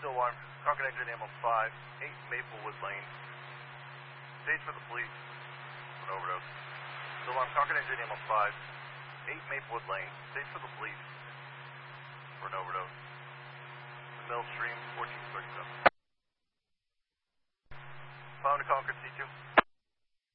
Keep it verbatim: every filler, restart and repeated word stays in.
still alarm. Concord engine ammo five, eight Maplewood Lane. Stage for the police. An overdose. Still alarm. Concord engine ammo five, eight Maplewood Lane. Stage for the police. For an overdose. The Mill Stream, fourteen thirty-seven. Found to Concord C two.